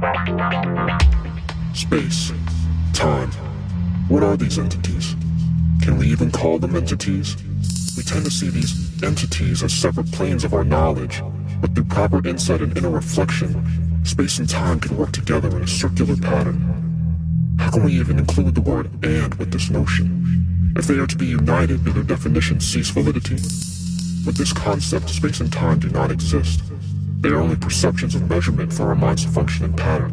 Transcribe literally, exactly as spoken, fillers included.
Space. Time. What are these entities? Can we even call them entities? We tend to see these entities as separate planes of our knowledge, but through proper insight and inner reflection, space and time can work together in a circular pattern. How can we even include the word "and" with this notion? If they are to be united, do their definitions cease validity? With this concept, space and time do not exist. They are only perceptions of measurement for our minds to function in pattern.